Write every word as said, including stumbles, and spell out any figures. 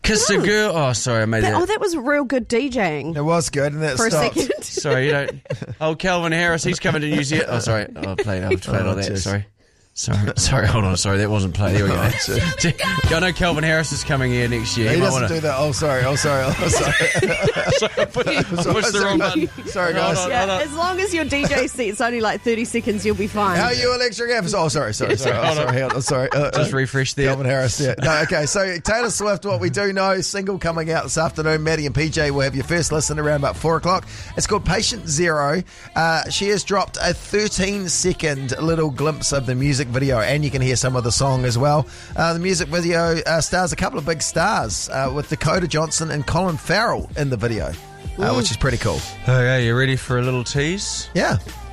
Kiss the girl. Oh, sorry, I made That, that. oh, that was real good DJing. It was good, and that For stopped. a second. Sorry, you don't. Oh, Calvin Harris, he's coming to New Zealand. Oh, sorry. Oh, I played, I played Oh, all that. jeez. Sorry. Sorry, sorry, hold on, sorry, that wasn't played. There we go. I know Calvin Harris is coming here next year. He might doesn't wanna... do that. Oh, sorry. Oh, sorry. Oh, sorry. Sorry, I put- I pushed the wrong button. Sorry, guys. Hold on, Yeah, hold on. as long as your D J set's only like thirty seconds, you'll be fine. How are you, Electric F? Oh, sorry, sorry, sorry. Oh, hold on. sorry, hang on. Oh, sorry. Uh, Just uh, refresh there. Calvin Harris, yeah. No, okay, so Taylor Swift, what we do know, single coming out this afternoon. Maddie and P J will have your first listen around about four o'clock. It's called Patient Zero. Uh, she has dropped a thirteen second little glimpse of the music video, and you can hear some of the song as well. Uh, the music video uh, stars a couple of big stars, uh, with Dakota Johnson and Colin Farrell in the video, uh, which is pretty cool. Okay, you ready for a little tease? Yeah.